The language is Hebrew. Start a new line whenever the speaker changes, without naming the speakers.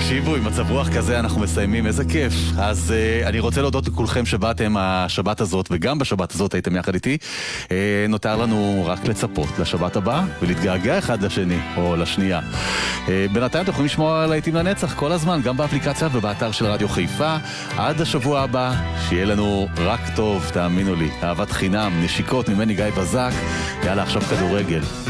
תקשיבו, עם מצב רוח כזה אנחנו מסיימים, איזה כיף. אז אני רוצה להודות לכולכם שבאתם השבת הזאת, וגם בשבת הזאת הייתם יחד איתי. נותר לנו רק לצפות לשבת הבאה, ולהתגעגע אחד לשני, או לשנייה. בינתיים אתם יכולים לשמוע להיטים לנצח כל הזמן, גם באפליקציה ובאתר של רדיו חיפה. עד השבוע הבא, שיהיה לנו רק טוב, תאמינו לי. אהבת חינם, נשיקות ממני גיא בזק. יאללה, עכשיו כדורגל.